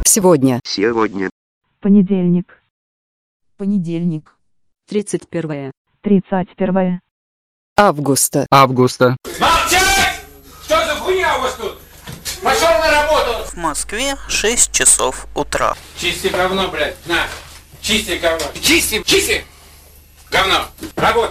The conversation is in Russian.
Сегодня. Понедельник. Понедельник. 31. 31. Августа. Молчать! Что за хуйня у вас тут? Пошел на работу! В Москве 6 часов утра. Чисти говно, блядь, на! Чисти говно! Чисти! Говно! Работай!